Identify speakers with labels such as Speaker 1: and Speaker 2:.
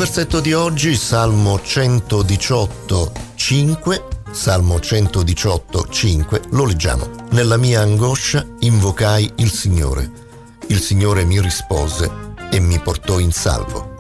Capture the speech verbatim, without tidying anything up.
Speaker 1: versetto di oggi, Salmo centodiciotto, cinque, Salmo centodiciotto, cinque, lo leggiamo. Nella mia angoscia invocai il Signore. Il Signore mi rispose e mi portò in salvo.